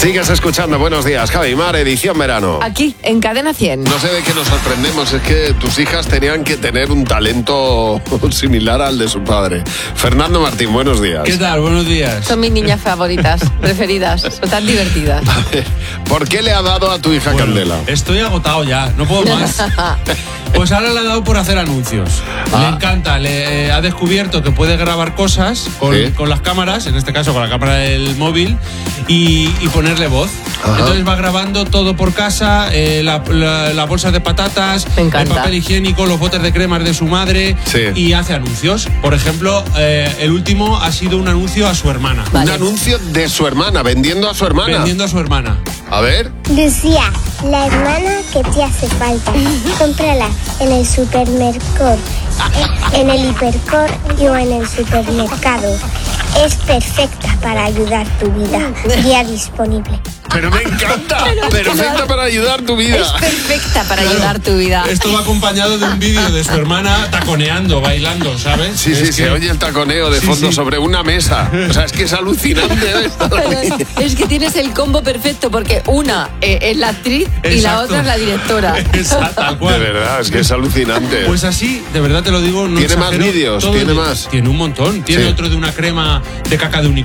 Sigues escuchando Buenos Días, Javi y Mar, edición verano. Aquí, en Cadena 100. No sé de qué nos sorprendemos, es que tus hijas tenían que tener un talento similar al de su padre. Fernando Martín, buenos días. ¿Qué tal? Buenos días. Son mis niñas favoritas, preferidas. Son tan divertidas. A ver, ¿por qué le ha dado a tu hija Candela? Estoy agotado ya, no puedo más. Pues ahora le ha dado por hacer anuncios. Le encanta, ha descubierto que puede grabar cosas con las cámaras, en este caso con la cámara del móvil, y ponerle voz. Ajá. Entonces va grabando todo por casa, la bolsa de patatas, el papel higiénico, los botes de cremas de su madre, y hace anuncios. Por ejemplo, el último ha sido un anuncio a su hermana. Vale. Un anuncio de su hermana, vendiendo a su hermana. Vendiendo a su hermana. A ver. Lucía, la hermana que te hace falta, cómprala en el supermercado, en el hipercor o en el supermercado. Es perfecta para ayudar tu vida. Guía disponible. Pero me encanta. Perfecta para ayudar tu vida. Es perfecta para ayudar tu vida. Esto va acompañado de un vídeo de su hermana taconeando, bailando, ¿sabes? Sí, se oye el taconeo de fondo sobre una mesa. O sea, es que es alucinante. Es que tienes el combo perfecto porque una es la actriz y la otra es la directora. Exacto, tal cual. De verdad, es que es alucinante. Pues así, de verdad te lo digo. No ¿Tiene exagero, más vídeos? ¿Tiene más? Tiene un montón. Tiene otro de una crema de caca de unicornio.